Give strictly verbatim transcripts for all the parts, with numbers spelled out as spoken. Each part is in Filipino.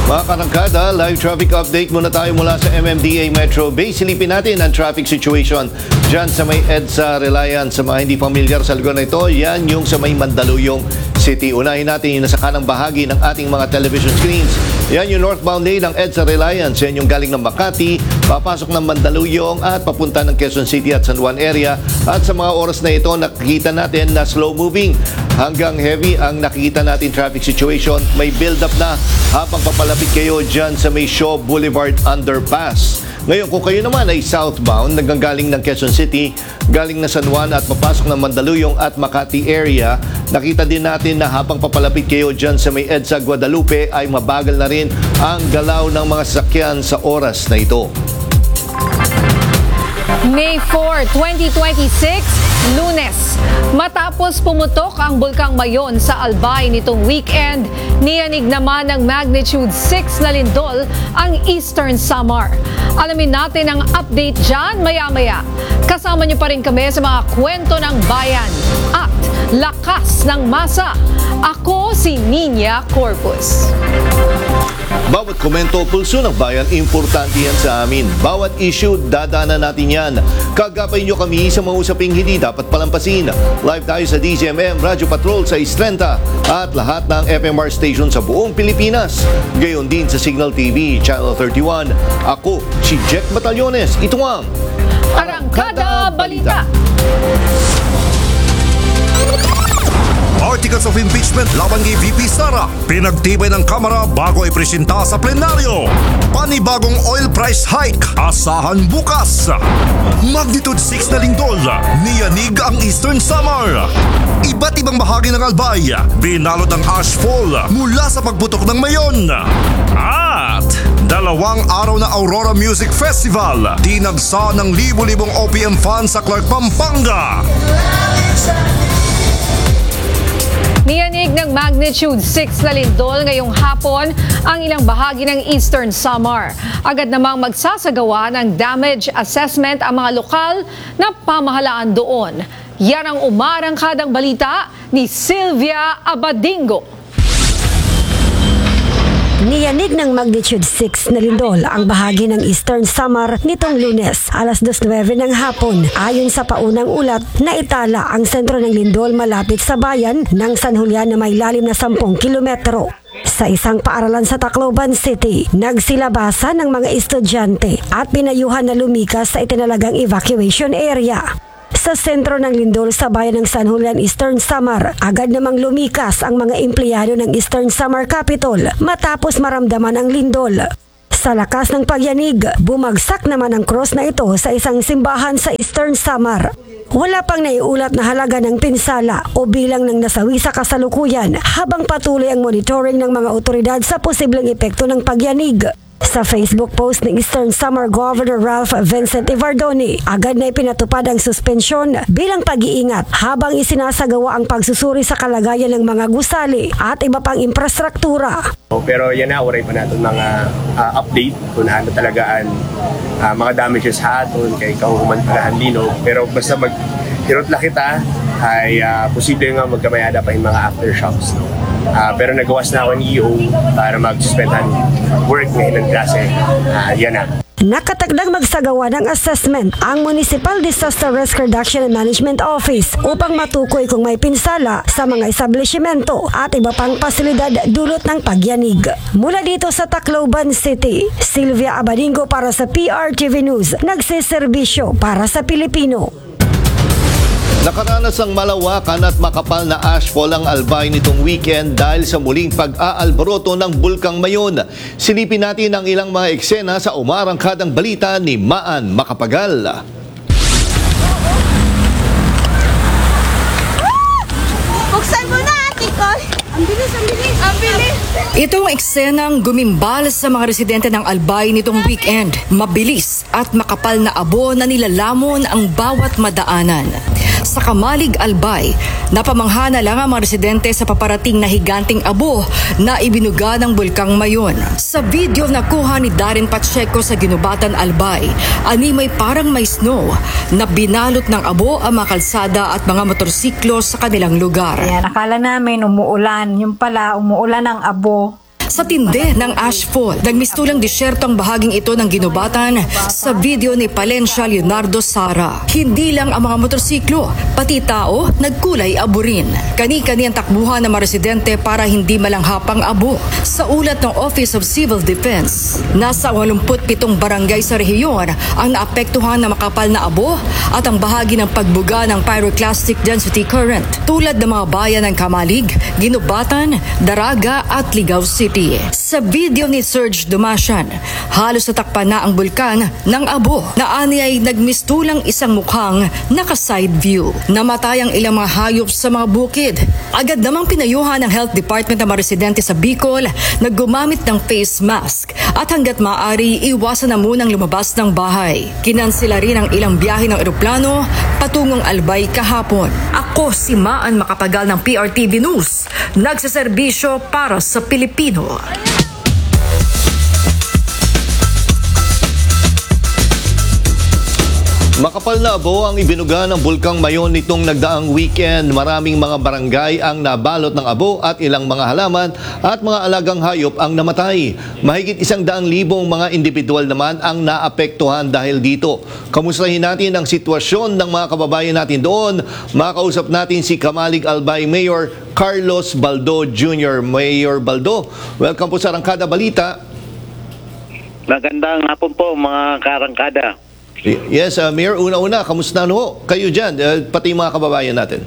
Mga karangkada, live traffic update muna tayo mula sa M M D A Metro Bay. Silipin natin ang traffic situation dyan sa may EDSA Reliance. Sa mga hindi familiar sa lugar na ito, yan yung sa may Mandaluyong City. Unahin natin yung nasa kanang bahagi ng ating mga television screens. Yan yung northbound lane ng EDSA Reliance. Yan yung galing ng Makati, papasok ng Mandaluyong at papunta ng Quezon City at San Juan area. At sa mga oras na ito, nakikita natin na slow moving hanggang heavy ang nakikita natin traffic situation. May build up na habang papalapit kayo dyan sa may Shaw Boulevard Underpass. Ngayon, kung kayo naman ay southbound, nagagaling ng Quezon City, galing na San Juan at papasok ng Mandaluyong at Makati area, nakita din natin na habang papalapit kayo dyan sa may EDSA Guadalupe ay mabagal na rin ang galaw ng mga sasakyan sa oras na ito. May fourth, twenty twenty-six, Lunes. Matapos pumutok ang Bulkang Mayon sa Albay nitong weekend, niyanig naman ng magnitude six na lindol ang Eastern Samar. Alamin natin ang update dyan maya-maya. Kasama niyo pa rin kami sa mga kwento ng bayan at lakas ng masa. Ako si Nina Corpus. Bawat komento, pulso ng bayan, importante yan sa amin. Bawat issue, dadaanan natin yan. Kagapay nyo kami sa mga usaping hindi dapat palampasin. Live tayo sa D Z M M Radio Patrol sa Istrenta at lahat ng F M R station sa buong Pilipinas. Gayon din sa Signal T V, Channel thirty-one. Ako, si Jack Batallones. Ito ang Arangkada Balita. Articles of impeachment laban kay V P Sara. Pinagtibay ng Kamara bago ipresenta sa plenaryo. Panibagong oil price hike. Asahan bukas. Magnitude six na lindol. Niyanig ang Eastern Samar. Iba't ibang bahagi ng Albay. Binalot ng ashfall mula sa pagputok ng Mayon. At dalawang araw na Aurora Music Festival. Tinagsa ng libo-libong O P M fans sa Clark, Pampanga. Niyanig ng magnitude six na lindol ngayong hapon ang ilang bahagi ng Eastern Samar. Agad namang magsasagawa ng damage assessment ang mga lokal na pamahalaan doon. Yan ang umarangkadang balita ni Sylvia Abadingo. Niyanig ng magnitude six na lindol ang bahagi ng Eastern Samar nitong Lunes, alas dos nuwebe ng hapon. Ayon sa paunang ulat, naitala ang sentro ng lindol malapit sa bayan ng San Julian na may lalim na sampung kilometro. Sa isang paaralan sa Tacloban City, nagsilabasan ng mga estudyante at pinayuhan na lumikas sa itinalagang evacuation area. Sa sentro ng lindol sa bayan ng San Julian, Eastern Samar, agad namang lumikas ang mga empleyado ng Eastern Samar Capital matapos maramdaman ang lindol. Sa lakas ng pagyanig, bumagsak naman ang cross na ito sa isang simbahan sa Eastern Samar. Wala pang naiulat na halaga ng pinsala o bilang ng nasawi sa kasalukuyan habang patuloy ang monitoring ng mga otoridad sa posibleng epekto ng pagyanig. Sa Facebook post ng Eastern Samar Governor Ralph Vincent Ivardoni, agad na ipinatupad ang suspensyon bilang pag-iingat habang isinasagawa ang pagsusuri sa kalagayan ng mga gusali at iba pang infrastruktura. Pero yan na, uray pa natin mga uh, update kung ano talagaan uh, mga damages sa aton kay kahuman palahan linog. Pero basta mag-hirot lang kita, ay uh, posible nga magkamayada pa yung mga aftershocks. No? Uh, pero nagawas na ako ng E O para mag-suspendan work ngayon ng klase. Uh, yan na. Nakatagdag magsagawa ng assessment ang Municipal Disaster Risk Reduction and Management Office upang matukoy kung may pinsala sa mga establishmento at iba pang pasilidad dulot ng pagyanig. Mula dito sa Tacloban City, Sylvia Abadingo para sa P R T V News, nagsiservisyo para sa Pilipino. Nakaranas ang malawakan at makapal na ashfall ang Albay nitong weekend dahil sa muling pag-aalboroto ng Bulkang Mayon. Silipin natin ang ilang mga eksena sa umarangkadang balita ni Maan Macapagal. Buksan mo na, Ate Koy! Ang bilis, ang bilis! Ang bilis! Itong eksenang gumimbal sa mga residente ng Albay nitong weekend. Mabilis at makapal na abo na nilalamon ang bawat madaanan. Sa Kamalig, Albay, napamangha na lang ang mga residente sa paparating na higanting abo na ibinuga ng Bulkang Mayon. Sa video na kuha ni Darren Pacheco sa Ginubatan, Albay, ani may parang may snow na binalot ng abo ang mga kalsada at mga motorsiklo sa kanilang lugar. Ayan, akala namin umuulan, yung pala umuulan ng abo. Sa tindi ng ashfall, nagmistulang disyerto ang bahaging ito ng ginubatan sa video ni Palencia Leonardo Sara. Hindi lang ang mga motorsiklo, pati tao nagkulay abo rin. Kani-kani ang takbuhan ng mga residente para hindi malanghap ang abo. Sa ulat ng Office of Civil Defense, nasa eighty-seven barangay sa rehiyon ang naapektuhan ng makapal na abo at ang bahagi ng pagbuga ng pyroclastic density current tulad ng mga bayan ng Kamalig, Ginubatan, Daraga at Ligao City. Sa video ni Serge Dumasian, halos natakpan na ang bulkan ng abo na ani ay nagmistulang isang mukhang naka-side view. Namatay ang ilang mga hayop sa mga bukid. Agad namang pinayuhan ng Health Department ng mga residente sa Bicol na gumamit ng face mask at hanggat maaari iwasan na munang lumabas ng bahay. Kinansela rin ang ilang biyahe ng eroplano patungong Albay kahapon. Ako si Maan Makapagal ng P R T V News, nagseserbisyo para sa Pilipino. Makapal na abo ang ibinuga ng Bulkang Mayon nitong nagdaang weekend. Maraming mga barangay ang nabalot ng abo at ilang mga halaman at mga alagang hayop ang namatay. Mahigit isang daang libong mga individual naman ang naapektuhan dahil dito. Kamustahin natin ang sitwasyon ng mga kababayan natin doon. Makausap natin si Kamalig Albay Mayor Carlos Baldo Junior Mayor Baldo, welcome po sa Arangkada Balita. Magandang hapon po mga karangkada. Yes, uh, Mayor, una-una, kamusta no kayo dyan, uh, pati mga kababayan natin?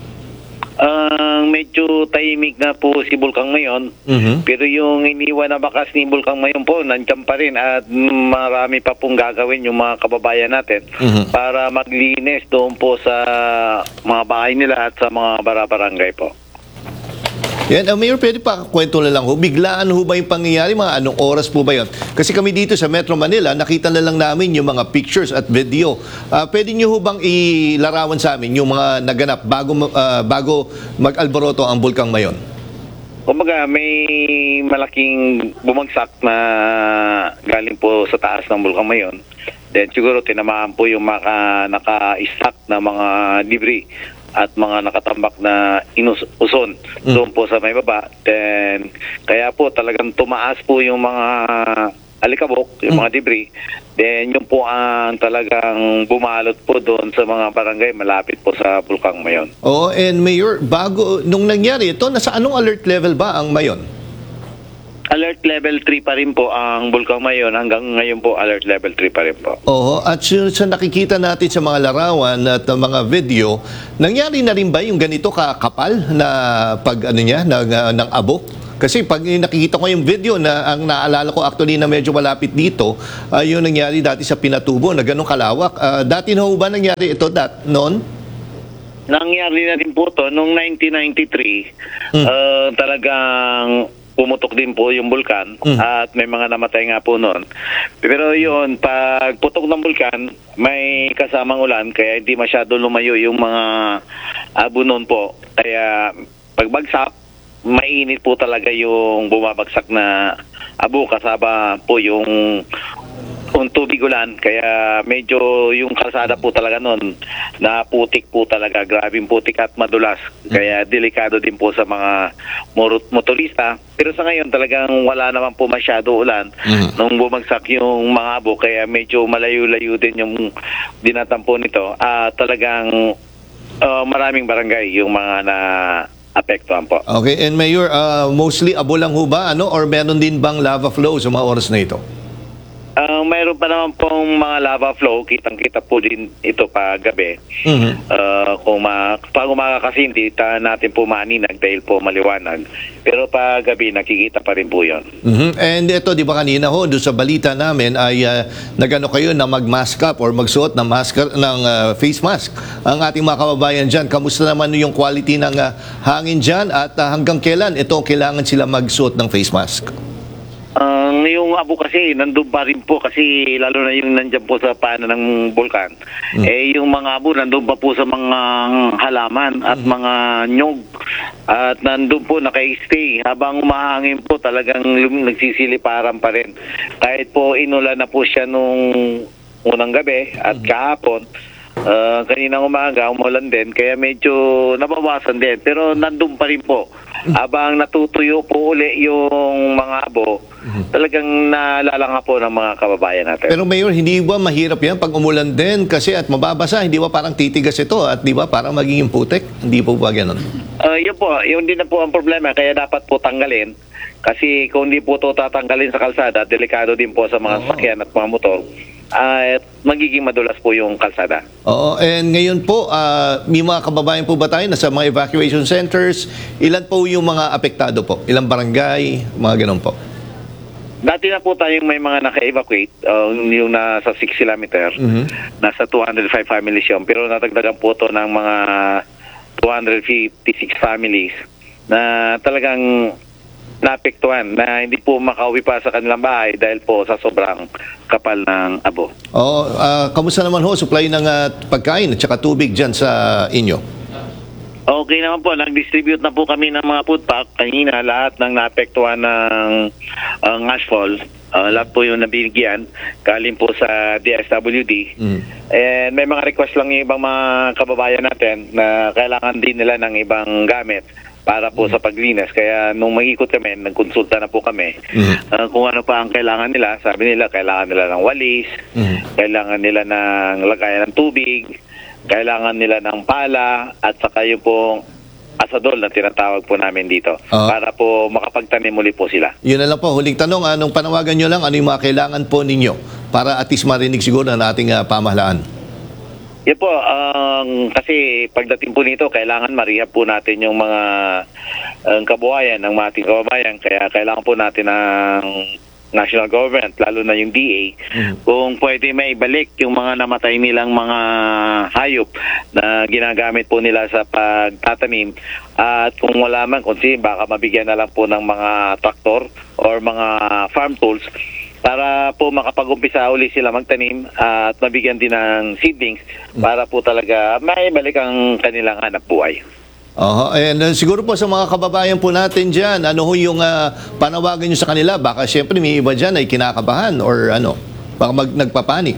Uh, medyo tahimik na po si Bulkang Mayon, mm-hmm. pero yung iniwan na bakas ni Bulkang Mayon po, nandiyan pa rin at marami pa pong gagawin yung mga kababayan natin mm-hmm. para maglinis doon po sa mga bahay nila at sa mga barabarangay po. Yan, uh, Mayor, pwede pa kwento na lang ho. Biglaan ho ba yung pangyayari? Mga anong oras po ba yun? Kasi kami dito sa Metro Manila, nakita na lang namin yung mga pictures at video. Uh, pwede nyo ho bang ilarawan sa amin yung mga naganap bago, uh, bago mag-alboroto ang Bulkang Mayon? Kumbaga, may malaking bumagsak na galing po sa taas ng Bulkang Mayon. Then siguro tinamaan po yung mga naka-stack na mga debris at mga nakatambak na inuson mm. doon po sa may baba. Then, kaya po talagang tumaas po yung mga alikabok, yung mm. mga debris. Then, yun po ang talagang bumalot po doon sa mga barangay malapit po sa Bulkang Mayon. Oo, and Mayor, bago, nung nangyari ito, nasa anong alert level ba ang Mayon? Alert level three pa rin po ang Bulkang Mayon. Hanggang ngayon po, alert level three pa rin po. Oo, at sa, sa nakikita natin sa mga larawan at uh, mga video, nangyari na rin ba yung ganito kakapal na pag ano niya, ng, uh, ng abo? Kasi pag nakikita ko yung video na ang naalala ko actually na medyo malapit dito, uh, yung nangyari dati sa Pinatubo na ganong kalawak. Uh, dati na ba nangyari ito dat noon? Nangyari na rin po to noong nineteen ninety-three. Hmm. Uh, talagang pumutok din po yung bulkan mm. at may mga namatay nga po noon. Pero yun, pag putok ng bulkan, may kasamang ulan kaya hindi masyado lumayo yung mga abo noon po. Kaya pagbagsak, mainit po talaga yung bumabagsak na abo kasama po yung kung tubig ulan, kaya medyo yung kalsada po talaga noon na putik po talaga, grabing putik at madulas. Kaya delikado din po sa mga motorista. Pero sa ngayon talagang wala naman po masyado ulan mm-hmm. nung bumagsak yung mga abo, kaya medyo malayo-layo din yung dinatampo nito. At uh, talagang uh, maraming barangay yung mga na apektuhan po. Okay, and Mayor, uh, mostly abo lang ho ba? Ano? Or meron din bang lava flow sa mga oras na ito? Uh, mayroon pa naman pong mga lava flow, kitang-kita po din ito pa gabi. Mm-hmm. Uh, kung ma pag umaga kasi hindi ta natin po maaninag dahil po maliwanag. Pero pa gabi nakikita pa rin po yun. Mm-hmm. And ito, di ba kanina ho, doon sa balita namin ay uh, nagano kayo na mag-mask up or magsuot ng, mask, ng uh, face mask. Ang ating mga kababayan dyan, kamusta naman yung quality ng uh, hangin dyan at uh, hanggang kailan ito kailangan sila magsuot ng face mask? Uh, yung abo kasi nandun pa rin po kasi lalo na yung nandyan po sa paanan ng bulkan. Mm. Eh yung mga abo nandun pa po sa mga halaman at mm. mga nyog. At nandun po naka-stay. Habang umahangin po talagang nagsisiliparan pa rin. Kahit po inulan na po siya nung unang gabi at mm. kahapon. Uh, kaninang umaga umulan din kaya medyo nabawasan din. Pero nandun pa rin po Habang natutuyo po uli yung mga abo, talagang naalala nga po ng mga kababayan natin. Pero Mayor, hindi ba mahirap yan pag umulan din kasi at mababasa, hindi ba parang titigas ito at di ba parang magiging putik? Hindi po ba ganun? Uh, yun po, yun din na po ang problema, kaya dapat po tanggalin. Kasi kung hindi po ito tatanggalin sa kalsada, delikado din po sa mga sasakyan at mga motor, at magiging madulas po yung kalsada. Oo, and ngayon po, ah, may mga kababayan po ba tayo na sa mga evacuation centers? Ilan po yung mga apektado po? Ilang barangay? Mga ganun po? Dati na po tayong may mga naka-evacuate, uh, yung nasa six kilometer, nasa two hundred five families yun. Pero natagdagan po ito ng mga two hundred fifty-six families na talagang naapektuhan, na hindi po makauwi pa sa kanilang bahay dahil po sa sobrang kapal ng abo. Oo, ah, kamusta naman ho, supply ng ah, pagkain at saka tubig dyan sa inyo? Okay naman po, nag-distribute na po kami ng mga food pack kanina, lahat ng naapektuhan ng uh, ashfall. Uh, lahat po yung nabigyan, galing po sa D S W D. Mm. And may mga request lang yung ibang mga kababayan natin na kailangan din nila ng ibang gamit para po sa paglinis. Kaya nung mag-ikot kami, nagkonsulta na po kami Mm. uh, kung ano pa ang kailangan nila. Sabi nila, kailangan nila ng walis, Mm. kailangan nila ng lagayan ng tubig, kailangan nila ng pala, at saka yung pong asadol na tinatawag po namin dito Ah. para po makapagtanim muli po sila. Yun na lang po, huling tanong, anong panawagan nyo lang, ano yung mga kailangan po ninyo para at least marinig siguro ng ating ah, pamahalaan? Yan po, ang kasi pagdating po nito, kailangan marihab po natin yung mga ang kabuhayan ng mga ating kababayan. Kaya kailangan po natin ng national government, lalo na yung D A, kung pwede may ibalik yung mga namatay nilang mga hayop na ginagamit po nila sa pagtatanim. At kung wala man, kung si, baka mabigyan na lang po ng mga traktor or mga farm tools para po makapag-umpisa uli sila magtanim at mabigyan din ng seedlings para po talaga may balik ang kanilang hanap buhay. Oho, and uh, siguro po sa mga kababayan po natin dyan, ano ho yung uh, panawagan nyo sa kanila? Baka siyempre may iba dyan ay kinakabahan or ano, baka mag, nagpapanik.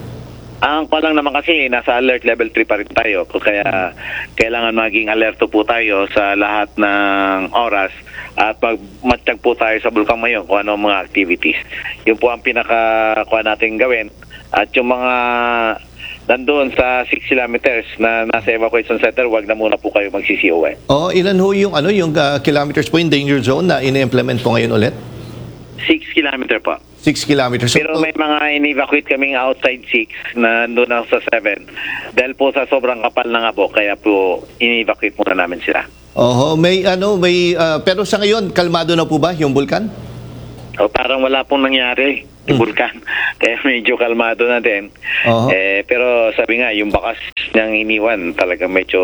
Ang pa lang naman kasi, nasa alert level three pa rin tayo. Kaya kailangan maging alerto po tayo sa lahat ng oras at magmatsyag po tayo sa Bulkang Mayon kung ano ang mga activities. Yun po ang pinaka-kuha natin gawin. At yung mga nandun sa six kilometers na nasa evacuation center, wag na muna po kayo mag-C C O eh. Oh, ilan ho yung ano yung uh, kilometers po yung danger zone na ina-implement po ngayon ulit? six kilometer po. six kilometers. Pero may mga in-evacuate kaming outside six na doon na sa seven. Dahil po sa sobrang kapal ng abo, kaya po in-evacuate muna namin sila. Oho, may ano, may uh, pero sa ngayon kalmado na po ba yung bulkan? O parang wala pong nangyari yung bulkan. Kaya medyo kalmado na din. Oo. Eh, pero sabi nga, yung bakas niyang iniwan talaga medyo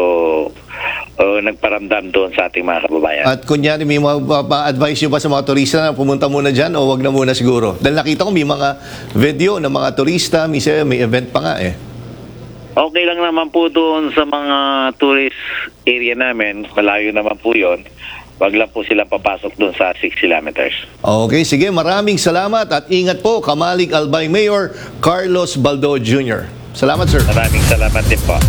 uh, nagparamdam doon sa ating mga kababayan. At kunyari, may mga advice nyo ba sa mga turista na pumunta muna dyan o wag na muna siguro? Dahil nakita ko may mga video ng mga turista, may, may event pa nga eh. Okay lang naman po doon sa mga tourist area namin. Malayo naman po yun. Wag lang po sila papasok doon sa six kilometers. Okay, sige. Maraming salamat at ingat po, Kamalig Albay Mayor Carlos Baldo Junior Salamat, sir. Maraming salamat din po.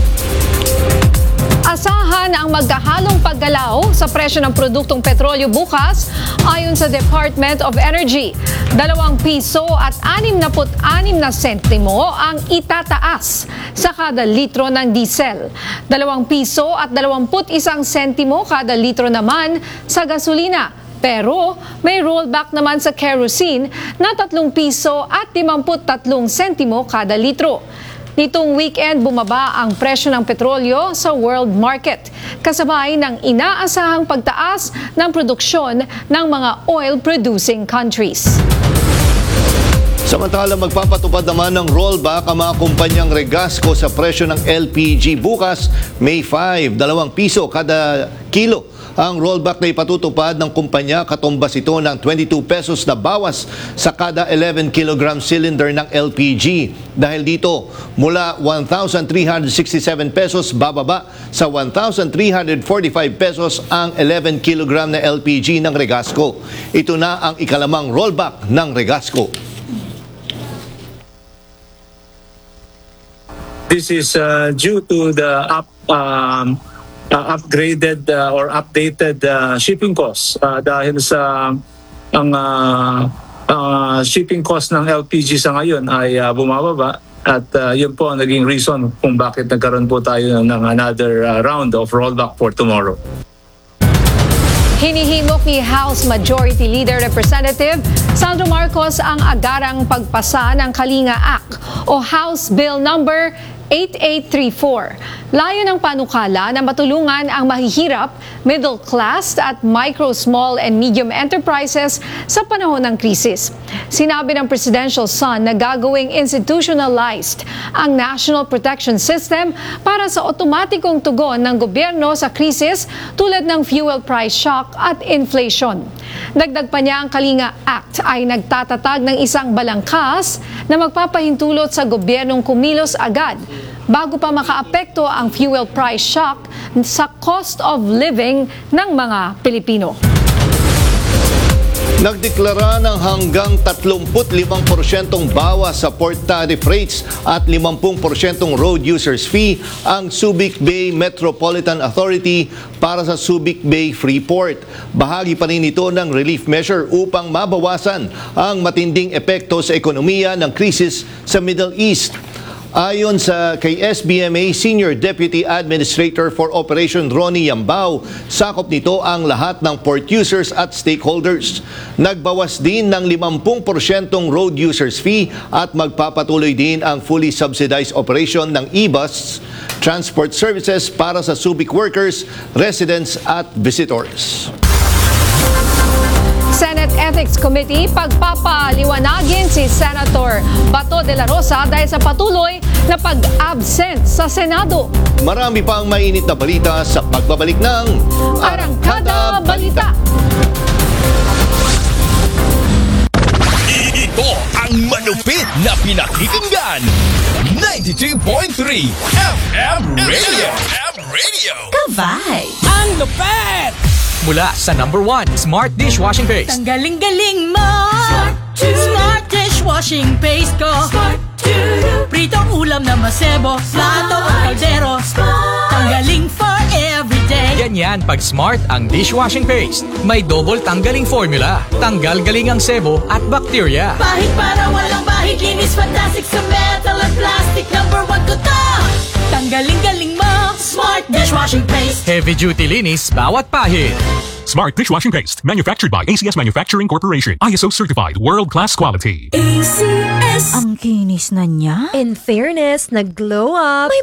Asahan ang magkahalong paggalaw sa presyo ng produktong petrolyo bukas ayon sa Department of Energy. Dalawang piso at anim na put anim na sentimo ang itataas sa kada litro ng diesel. Dalawang piso at dalawamput isang sentimo kada litro naman sa gasolina. Pero may rollback naman sa kerosene na tatlong piso at limamput tatlong sentimo kada litro. Nitong weekend, bumaba ang presyo ng petrolyo sa world market, kasabay ng inaasahang pagtaas ng produksyon ng mga oil-producing countries. Samantala, magpapatupad naman ng rollback ang mga kumpanyang Regasco sa presyo ng L P G bukas, May five, dalawang piso kada kilo. Ang rollback na ipatutupad ng kumpanya, katumbas ito ng twenty-two pesos na bawas sa kada eleven kilogram cylinder ng L P G. Dahil dito, mula one thousand three hundred sixty-seven pesos bababa sa one thousand three hundred forty-five pesos ang eleven kilogram na L P G ng Regasco. Ito na ang ikalamang rollback ng Regasco. This is uh, due to the up um, uh, upgraded uh, or updated uh, shipping costs uh, dahil sa ang uh, uh, shipping cost ng L P G sa ngayon ay uh, bumababa at uh, yun po ang naging reason kung bakit nagkaroon po tayo ng another uh, round of rollback for tomorrow. Hinihimok ni House Majority Leader Representative Sandro Marcos ang agarang pagpasa ng Kalinga Act o House Bill number eighty-eight thirty-four. Layo ng panukala na matulungan ang mahihirap, middle class at micro, small and medium enterprises sa panahon ng krisis. Sinabi ng Presidential Son na gagawing institutionalized ang National Protection System para sa otomatikong tugon ng gobyerno sa krisis tulad ng fuel price shock at inflation. Dagdag pa niya ang Kalinga Act ay nagtatatag ng isang balangkas na magpapahintulot sa gobyernong kumilos agad bago pa makaapekto ang fuel price shock sa cost of living ng mga Pilipino. Nagdeklara ng hanggang thirty-five percent bawas sa port tariff rates at fifty percent road users fee ang Subic Bay Metropolitan Authority para sa Subic Bay Freeport. Bahagi pa rin ito ng relief measure upang mabawasan ang matinding epekto sa ekonomiya ng krisis sa Middle East. Ayon sa kay S B M A Senior Deputy Administrator for Operation Ronnie Yambao, sakop nito ang lahat ng port users at stakeholders. Nagbawas din ng fifty percent road users fee at magpapatuloy din ang fully subsidized operation ng e-bus transport services para sa Subic workers, residents at visitors. Senate Ethics Committee pagpapaliwanagin si Senator Bato de la Rosa dahil sa patuloy na pag-absent sa Senado. Marami pang mainit na balita sa pagbabalik ng Arangkada Balita. Ito ang manupit na pinakikinggan. ninety-two point three F M Radio. F M Radio. Kavay. Ang lupet! Mula sa number one Smart Dishwashing Paste. Ang galing-galing mo. Smart, Smart dishwashing paste ko. Smart pritong ulam na masebo. Plato o kaldero. Tanggaling for everyday. Ganyan pag Smart ang dishwashing paste. May double tanggaling formula. Tanggal galing ang sebo at bacteria. Bahid para walang bahid. Linis fantastic sa metal at plastic. Number one ko to. Tanggaling-galing mo. Smart dishwashing paste. Heavy duty linis bawat pahid. Smart Dishwashing Paste, manufactured by A C S Manufacturing Corporation. I S O certified, world-class quality. A C S. Ang kinis na niya. In fairness, nag-glow up.